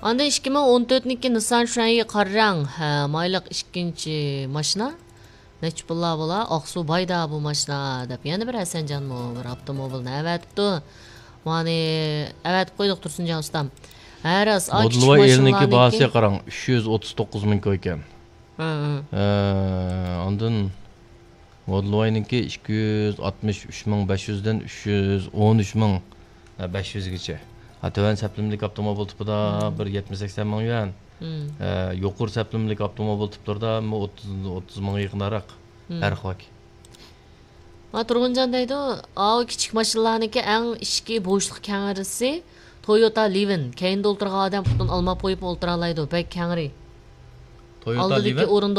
Anda 2014'нікі Nissan Shrine qarang, mayliq 2-chi mashina. Nech bulla Aqsu bayda bu mashina deb. Yana bir Hasanjanmo bir avtomobilni avatibdi. Mani avatib qo'ydik Tursunjon ustam. Haras Model Y elniki bahasiga qarang, 339 ming ekan. Ondan Model Y'niki 263.500 dan 313.500 gacha. Töven seplimlik avtomobil tipida bir 70-80 ming yuan. Yuqur seplimlik avtomobil tiplarida 30 ming yaqinroq farq bor. Turg'unjon deydi, kichik mashinalarniki eng ichki bo'shliq kengirisi Toyota Livin. Keyinda o'tirgan odam putun olmab qo'yib o'tira oladi, bek kengri. Toyota Livin